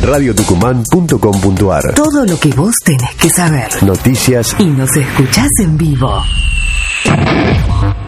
radiotucumán.com.ar. Todo lo que vos tenés que saber. Noticias Y nos escuchás en vivo.